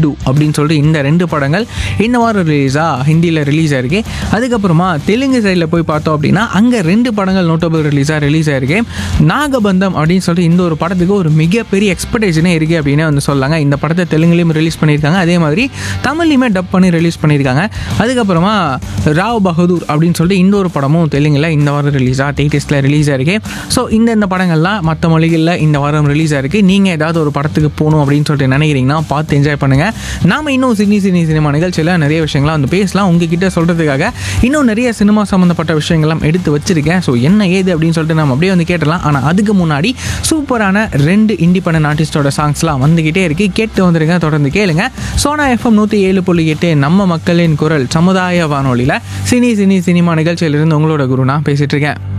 லட்டு அப்படின்னு சொல்லிட்டு இந்த 2 படங்கள் இந்த வாரம் ஹிந்தியில் ரிலீஸ் ஆயிருக்கு. அதுக்கப்புறமா தெலுங்கு சைடில் போய் பார்த்தோம் அப்படின்னா அங்கே 2 படங்கள் நோட்டபிள் ரிலீஸ் ஆயிருக்கு. நாகபந்தம் அப்படின்னு சொல்லிட்டு இந்த ஒரு படத்துக்கு ஒரு மிகப்பெரிய எக்ஸ்பெக்டேஷனே இருக்குது அப்படின்னு வந்து சொல்லாங்க. இந்த படத்தை தெலுங்குலேயும் ரிலீஸ் பண்ணியிருக்காங்க, அதே மாதிரி தமிழ்லையுமே டப் பண்ணி ரிலீஸ் பண்ணியிருக்காங்க. அதுக்கப்புறமா ராவ் பகதூர் அப்படின்னு சொல்லிட்டு இந்த ஒரு படமும் தெலுங்கில் இந்த வாரம் தேட்டர்ஸில் ரிலீஸ் ஆயிருக்கு. ஸோ இந்த படங்கள்லாம் மற்ற மொழிகளில் இந்த வாரம் ரிலீஸ் ஆயிருக்கு. நீங்கள் ஏதாவது ஒரு படத்துக்கு போகணும் அப்படின்னு சொல்லிட்டு நினைக்கிறீங்கன்னா பார்த்து என்ஜாய் பண்ணுங்கள். நாம் இன்னும் சினி சினிமா நிகழ்ச்சியில் நிறைய விஷயங்கள்லாம் வந்து பேசலாம். உங்ககிட்ட சொல்கிறதுக்காக இன்னும் நிறைய சினிமா சம்மந்தப்பட்ட விஷயங்கள்லாம் எடுத்து வச்சிருக்கேன். ஸோ என்ன ஏது அப்படின்னு சொல்லிட்டு நம்ம அப்படியே வந்து கேட்டலாம். ஆனால் அதுக்கு முன்னாடி சூப்பரான 2 இண்டிபெண்டன்ட் ஆர்டிஸ்டோட சாங்ஸ்லாம் வந்துக்கிட்டே இருக்கு. கேட்டு வந்துருங்க, தொடர்ந்து கேளுங்க. சோனா FM 107.8 நம்ம மக்களின் குரல் சமுதாய வானொலியில் சினிமா நிகழ்ச்சியிலிருந்து உங்களோட குரு நான் பேசிட்டு இருக்கேன்.